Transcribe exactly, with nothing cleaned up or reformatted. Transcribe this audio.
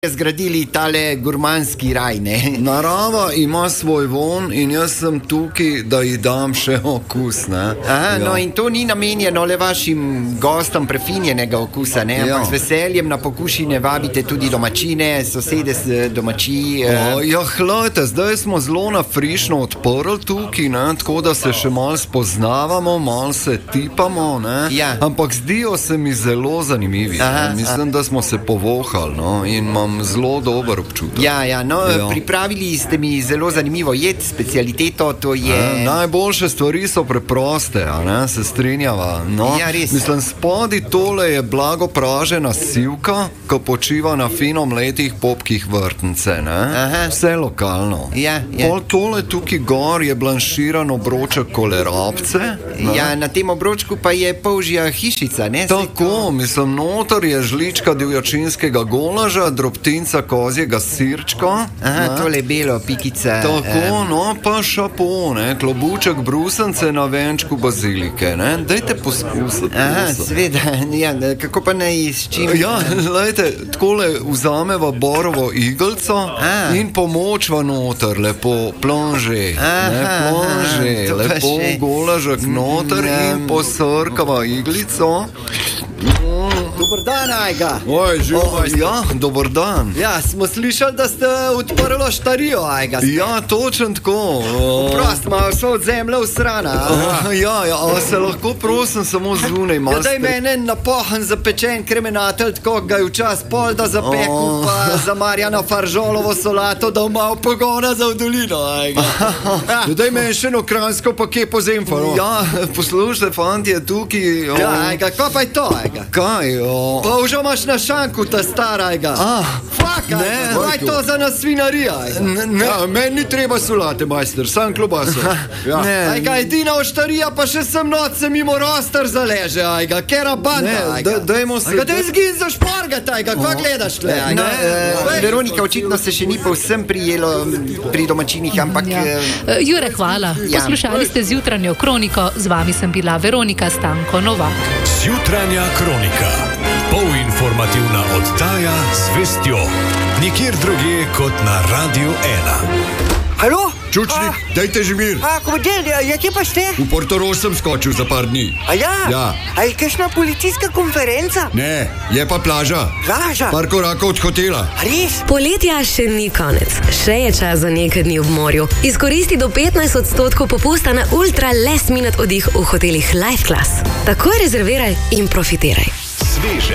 zgradili tale gurmanski raj, ne? Narava ima svoj von in jaz sem tukaj, da ji dam še okus, ne? Aha, Ja. no in to ni namenjeno le vašim gostom prefinjenega okusa, ne? Ampak Ja. z veseljem na pokušine vabite tudi domačine, sosede z domači. eh, O, ja, hlejte, zdaj smo zelo na frišno odprli tukaj, ne? Tako da se še malo spoznavamo, malo se tipamo, ne? Ja. Ampak zdijo se mi zelo zanimivi. Aha, ne? Mislim, da smo se povohali, no? In imam zelo dober občutek. Ja, ja, no, Ja. pripravili ste mi zelo zanimivo jed, specialiteto, to je... E, najboljše stvari so preproste, a ne, se strinjava. No, Ja, res. mislim, spodi tole je blago pražena sivka, ko počiva na fino mletih popkih vrtnice, ne? Aha. Vse lokalno. Ja, ja. Pol tole tukaj gor je blanširan obroček kolerabce. ne. Ja, na tem obročku pa je polžja hišica, ne? Tako, mislim, noter je žlička divjačinskega golaža, drobtinca kozjega sirčka. Aha, ne. tole belo, pikica. Tako, no, pa šapo, ne, klobuček brusence na venčku bazilike, ne, dajte poskusiti. Aha, prosim. seveda, ja, kako pa naj s čim? Ja, lejte, takole vzameva borovo igelco A. in pomočva noter, lepo plonže, ne, Aha, plonže, to pa lepo še. golažek noter in posrkava iglico. Dober dan, Ajga. Oj, živo, ja, dober dan. Ja, smo slišali, da ste odprli štarijo, Ajga. Ja, točno tako. Prost, malo vse od zemlje v strana. Uh, ja, ja, a se lahko prosim samo zunaj malo. Ja, daj mene napohen zapečen kremenatelj, tako ga je včas pol, da zapeku, Oh. pa za Marjana Faržolovo solato, da malo pogona za v dolino, Ajga. Ja, daj meni še eno kranjsko pa kje po zemfaro. Ja, poslušajte, fantje, tukaj. O, Ja, Ajga, kaj pa je to, Ajga? Kaj? O, Pa už imaš na šanku ta stara, Ajga. Ah, Fak, ne, Ajga, kaj je Vojko. to za nas svinarija, Ajga? ne, ne, ja, meni ni treba solate, majster, sam klobaso. Ja. Ne, ajga, edina oštarija pa še sem noč se mimo roster zaleže, ajga, kera banda, Ne, ajga. da- dajmo se- Ajga, daj zgin za špargat, ajga, kva gledaš tle, ajga? Ne, No, eh, Veronika, očitno se še ni povsem prijelo m, pri domačinih, ampak... Ja. eh, Eh, Jure, hvala. Ja. Poslušali ste Zjutranjo kroniko, z vami sem bila Veronika Stanko Novak. Zjutranja kronika. Polinformativna oddaja z vestjo. Nikjer drugje kot na Radiu ena. Halo? Čučnik, dajte že mir. A, komandant, ja, kje pa ste? V Portorož sem skočil za par dni. A ja? Ja. A je kakšna policijska konferenca? Ne, je pa plaža. Plaža? Par korakov od hotela. A res? Poletja še ni konec, še je čas za nekaj dni v morju. Izkoristi do petnajst odstotkov popusta na ultra last minute oddih v hotelih Life Class. Takoj rezerviraj in profitiraj. Sveže.